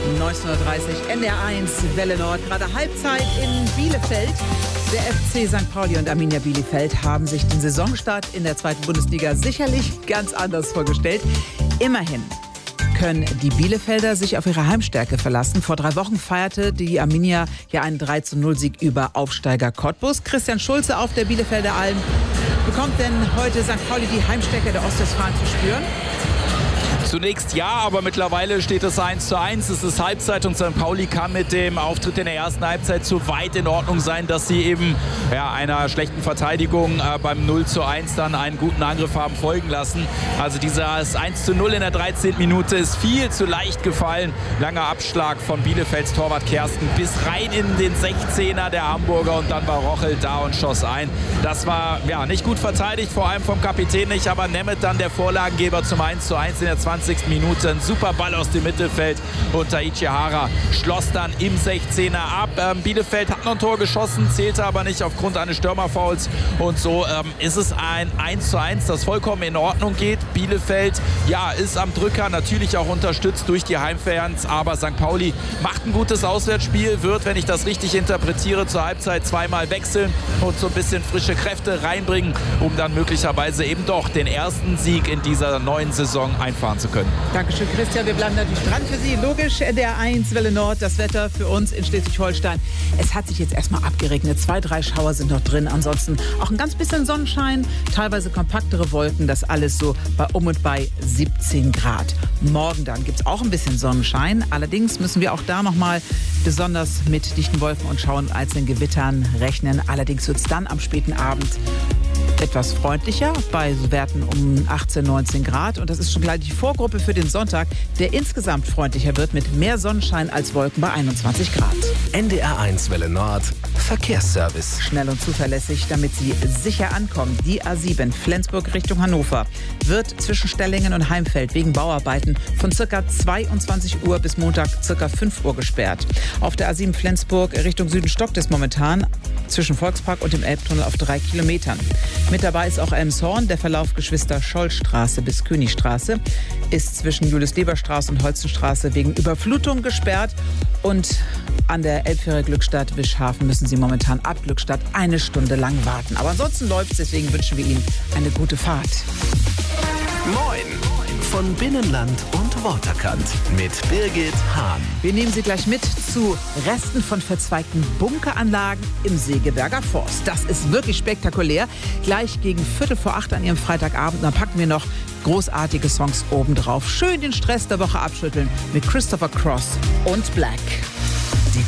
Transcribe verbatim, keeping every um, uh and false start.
neunzehn Uhr dreißig, N D R eins, Welle Nord, gerade Halbzeit in Bielefeld. Der F C Sankt Pauli und Arminia Bielefeld haben sich den Saisonstart in der zweiten Bundesliga sicherlich ganz anders vorgestellt. Immerhin können die Bielefelder sich auf ihre Heimstärke verlassen. Vor drei Wochen feierte die Arminia ja einen drei zu null Sieg über Aufsteiger Cottbus. Christian Schulze auf der Bielefelder Alm. Bekommt denn heute Sankt Pauli die Heimstärke der Ostwestfalen zu spüren? Zunächst ja, aber mittlerweile steht es eins zu eins. Es ist Halbzeit und Sankt Pauli kann mit dem Auftritt in der ersten Halbzeit so weit in Ordnung sein, dass sie eben ja, einer schlechten Verteidigung äh, beim null zu eins dann einen guten Angriff haben folgen lassen. Also dieses eins zu null in der dreizehnten Minute ist viel zu leicht gefallen. Langer Abschlag von Bielefelds Torwart Kersten bis rein in den sechzehner der Hamburger und dann war Rochel da und schoss ein. Das war ja nicht gut verteidigt, vor allem vom Kapitän nicht, aber Nemeth dann der Vorlagengeber zum eins zu eins in der zwanzigsten Minute. Ein super Ball aus dem Mittelfeld und Taichi Hara schloss dann im sechzehner ab. Ähm, Bielefeld hat noch ein Tor geschossen, zählte aber nicht aufgrund eines Stürmerfouls und so ähm, ist es ein eins zu eins, das vollkommen in Ordnung geht. Bielefeld, ja, ist am Drücker, natürlich auch unterstützt durch die Heimfans, aber Sankt Pauli macht ein gutes Auswärtsspiel, wird, wenn ich das richtig interpretiere, zur Halbzeit zweimal wechseln und so ein bisschen frische Kräfte reinbringen, um dann möglicherweise eben doch den ersten Sieg in dieser neuen Saison einfahren zu können. Dankeschön, Christian. Wir bleiben natürlich dran für Sie. Logisch, N D R eins, Welle Nord, das Wetter für uns in Schleswig-Holstein. Es hat sich jetzt erstmal abgeregnet. Zwei, drei Schauer sind noch drin. Ansonsten auch ein ganz bisschen Sonnenschein, teilweise kompaktere Wolken. Das alles so bei um und bei siebzehn Grad. Morgen dann gibt es auch ein bisschen Sonnenschein. Allerdings müssen wir auch da nochmal besonders mit dichten Wolken und Schauern und einzelnen Gewittern rechnen. Allerdings wird es dann am späten Abend etwas freundlicher, bei Werten um achtzehn, neunzehn Grad. Und das ist schon gleich die Vorgruppe für den Sonntag, der insgesamt freundlicher wird mit mehr Sonnenschein als Wolken bei einundzwanzig Grad. N D R eins Welle Nord, Verkehrsservice. Schnell und zuverlässig, damit Sie sicher ankommen. Die A sieben Flensburg Richtung Hannover wird zwischen Stellingen und Heimfeld wegen Bauarbeiten von ca. zweiundzwanzig Uhr bis Montag ca. fünf Uhr gesperrt. Auf der A sieben Flensburg Richtung Süden stockt es momentan zwischen Volkspark und dem Elbtunnel auf drei Kilometern. Mit dabei ist auch Elmshorn. Der Verlauf Geschwister-Scholl-Straße bis Königstraße ist zwischen Julius-Leber-Straße und Holzenstraße wegen Überflutung gesperrt. Und an der Elbfähre Glückstadt-Wischhafen müssen Sie momentan ab Glückstadt eine Stunde lang warten. Aber ansonsten läuft es, deswegen wünschen wir Ihnen eine gute Fahrt. Moin von Binnenland und Waterkant mit Birgit Hahn. Wir nehmen Sie gleich mit zu Resten von verzweigten Bunkeranlagen im Segeberger Forst. Das ist wirklich spektakulär. Gleich gegen Viertel vor acht an Ihrem Freitagabend. Dann packen wir noch großartige Songs obendrauf. Schön den Stress der Woche abschütteln mit Christopher Cross und Black.